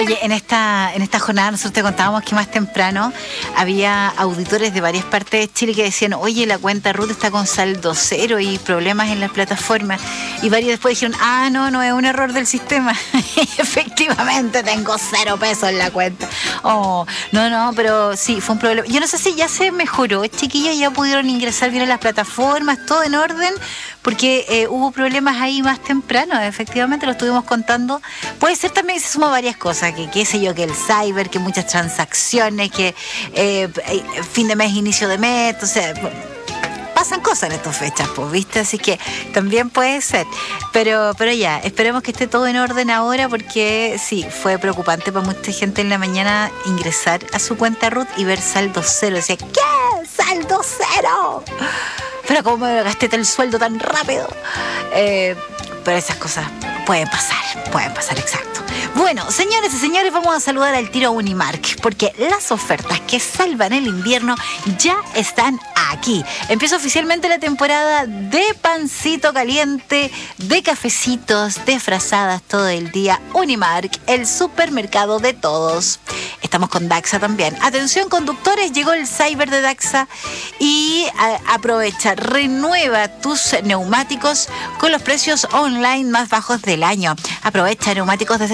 Oye, en esta jornada nosotros te contábamos que más temprano había auditores de varias partes de Chile que decían, oye, la cuenta RUT está con saldo cero y problemas en las plataformas. Y varios después dijeron, no es un error del sistema. Efectivamente, tengo 0 pesos en la cuenta. No, pero sí, fue un problema. Yo no sé si ya se mejoró, chiquillos, ya pudieron ingresar bien a las plataformas, todo en orden, porque hubo problemas ahí más temprano, efectivamente lo estuvimos contando. Puede ser también que se suman varias cosas, que qué sé yo, que el cyber, que muchas transacciones, que fin de mes, inicio de mes, entonces pasan cosas en estas fechas, pues, ¿viste? Así que también puede ser. Pero ya, esperemos que esté todo en orden ahora, porque sí, fue preocupante para mucha gente en la mañana ingresar a su cuenta RUT y ver saldo cero. Decía, ¿qué? ¡Saldo cero! Pero ¿cómo me gasté el sueldo tan rápido? Pero esas cosas pueden pasar, exacto. Bueno, señores y señores, vamos a saludar al tiro a Unimark, porque las ofertas que salvan el invierno ya están aquí. Empieza oficialmente la temporada de pancito caliente, de cafecitos, de frazadas todo el día. Unimark, el supermercado de todos. Estamos con Daxa también. Atención, conductores, llegó el cyber de Daxa y aprovecha, renueva tus neumáticos con los precios online más bajos del año. Aprovecha neumáticos desde